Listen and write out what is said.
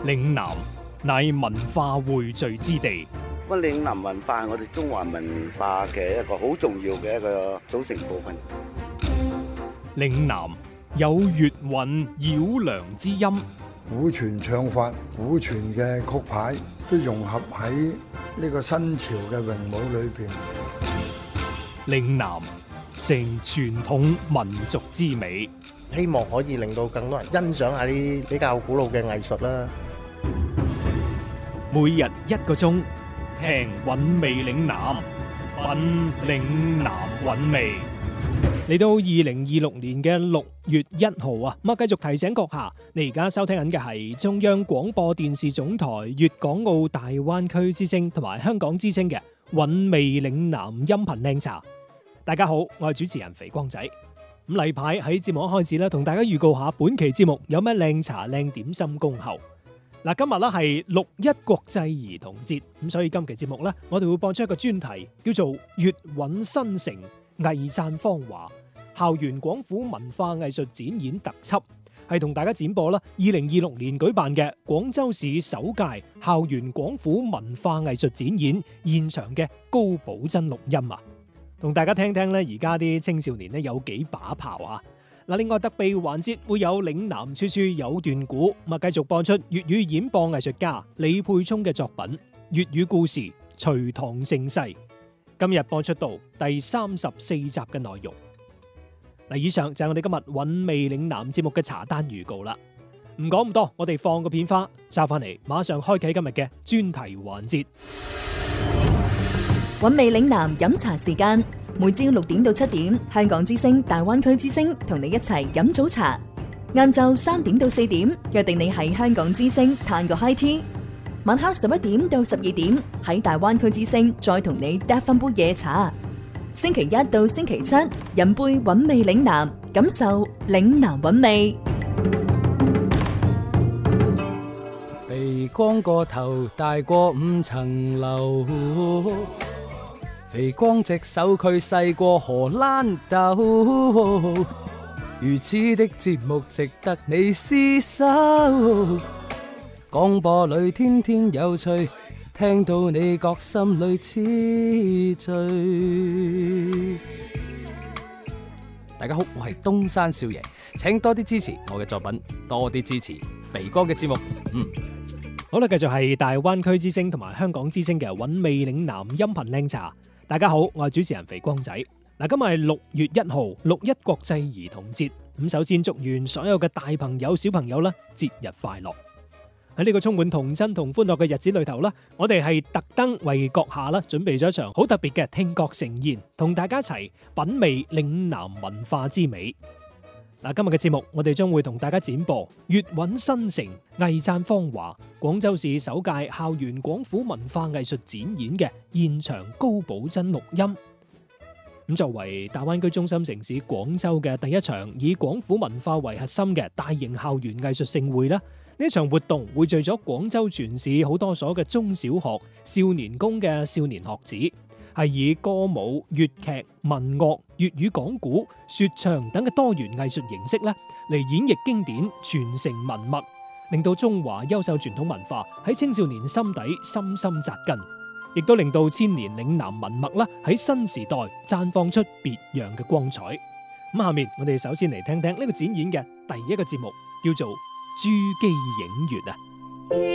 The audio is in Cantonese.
嶺南乃文化匯聚之地， 咁嶺南文化係我哋中華文化嘅一個好重要嘅一個組成部分。 嶺南有粵韻繞梁之音， 古傳唱法、古傳嘅曲牌都融合喺呢個新潮嘅詠舞裏邊。 嶺南成傳統民族之美， 希望可以令到更多人欣賞下啲比較古老嘅藝術啦。 每日1個鐘，聽韻味嶺南，品嶺南韻味。嚟到2026年嘅6月1號啊，咁繼續提醒閣下，你而家收聽緊嘅係中央廣播電視總台粵港澳大灣區之聲同埋香港之聲嘅韻味嶺南音頻靚茶。大家好，我係主持人肥光仔。咁例牌喺節目一開始咧，同大家預告下本期節目有咩靚茶靚點心恭候。嗱，今日咧係6·1國際兒童節，咁所以今期節目咧，我哋會播出一個專題，叫做粵韻新城藝讚芳華校園廣府文化藝術展演特輯，係同大家展播啦2026年舉辦嘅廣州市首屆校園廣府文化藝術展演現場嘅高保真錄音啊！同大家聽聽咧，而家啲青少年咧有幾把炮啊！嗱，另外特備環節會有嶺南處處有段古，咁啊繼續播出粵語演播藝術家李沛聰嘅作品《粵語故事隋唐盛世》，今日播出到第34集嘅內容。嗱，以上就係我哋今日韻味嶺南節目嘅茶單預告啦。唔講咁多，我哋放個片花，揸翻嚟馬上開啟今日嘅專題環節。 韻味嶺南飲茶時間，每朝6點到7點，香港之聲、大灣區之聲同你一齊飲早茶。晏晝3點到4點，約定你喺香港之聲嘆個 high tea。晚黑11點到12點，喺大灣區之聲再同你嗒翻杯夜茶。星期一到星期七，飲杯韻味嶺南，感受嶺南韻味。 肥光個頭大過5層樓，肥光隻手佢細過荷蘭豆，如此的節目值得你廝守。廣播裏天天有趣，聽到你覺心裏痴醉。大家好，我係東山少爺，請多啲支持我嘅作品，多啲支持肥哥嘅節目。 好啦，繼續係大灣區之聲同埋香港之聲嘅韻味嶺南音頻靚茶。大家好，我係主持人肥光仔。嗱，今日係6月1號6·1國際兒童節。咁首先祝願所有嘅大朋友小朋友啦，節日快樂。喺呢個充滿童真同歡樂嘅日子裏頭啦，我哋係特登為閣下啦準備咗一場好特別嘅聽覺盛宴，同大家一齊品味嶺南文化之美。嗱，今日嘅節目我哋將會同大家展播粵韻新城藝讚芳華廣州市首屆校園廣府文化藝術展演嘅現場高保真錄音。咁作為大灣區中心城市廣州嘅第一場以廣府文化為核心嘅大型校園藝術盛會啦，呢場活動匯聚咗廣州全市好多所嘅中小學少年宮嘅少年學子，係以歌舞、粵劇、民樂、粵語講古、說唱等嘅多元藝術形式咧嚟演繹經典、傳承文脈，令到中華優秀傳統文化喺青少年心底深深扎根，亦都令到千年嶺南文脈啦喺新時代綻放出別樣嘅光彩。咁下面我哋首先嚟聽聽呢個展演嘅第一個節目，叫做珠璣映月啊！